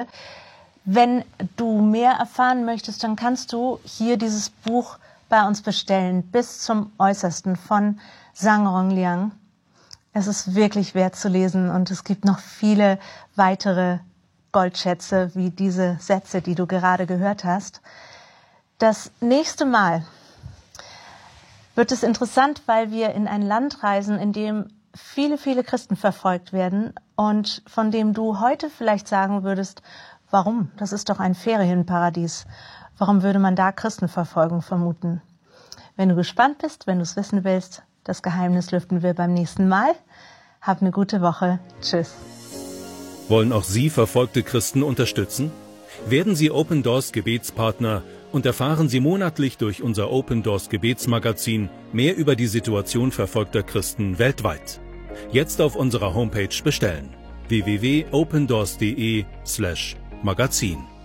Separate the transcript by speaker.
Speaker 1: Wenn du mehr erfahren möchtest, dann kannst du hier dieses Buch bei uns bestellen, bis zum Äußersten von Zhang Rongliang. Es ist wirklich wert zu lesen und es gibt noch viele weitere Goldschätze wie diese Sätze, die du gerade gehört hast. Das nächste Mal wird es interessant, weil wir in ein Land reisen, in dem viele, viele Christen verfolgt werden und von dem du heute vielleicht sagen würdest, warum? Das ist doch ein Ferienparadies. Warum würde man da Christenverfolgung vermuten? Wenn du gespannt bist, wenn du es wissen willst, das Geheimnis lüften wir beim nächsten Mal. Hab eine gute Woche. Tschüss.
Speaker 2: Wollen auch Sie verfolgte Christen unterstützen? Werden Sie Open Doors Gebetspartner und erfahren Sie monatlich durch unser Open Doors Gebetsmagazin mehr über die Situation verfolgter Christen weltweit. Jetzt auf unserer Homepage bestellen: www.opendoors.de/magazin.